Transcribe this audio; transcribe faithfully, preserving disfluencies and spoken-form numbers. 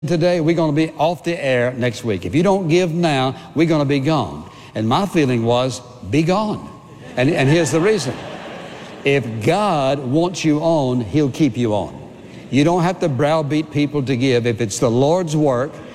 today, we're going to be off the air next week. If you don't give now, we're going to be gone. And my feeling was, be gone. And, and here's the reason. If God wants you on, He'll keep you on. You don't have to browbeat people to give. If it's the Lord's work,